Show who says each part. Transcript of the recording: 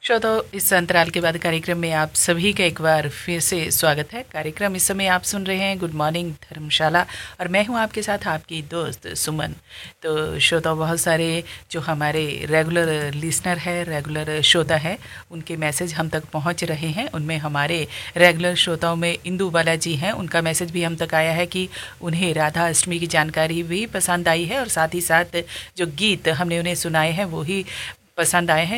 Speaker 1: श्रोताओ, इस अंतराल के बाद कार्यक्रम में आप सभी का एक बार फिर से स्वागत है। कार्यक्रम इस समय आप सुन रहे हैं गुड मॉर्निंग धर्मशाला और मैं हूं आपके साथ आपकी दोस्त सुमन। तो श्रोताओ, बहुत सारे जो हमारे रेगुलर लिसनर है, रेगुलर श्रोता है, उनके मैसेज हम तक पहुंच रहे हैं। उनमें हमारे रेगुलर श्रोताओं में इंदू बाला जी हैं, उनका मैसेज भी हम तक आया है कि उन्हें राधा अष्टमी की जानकारी भी पसंद आई है और साथ ही साथ जो गीत हमने उन्हें सुनाए हैं वो ही पसंद आए हैं।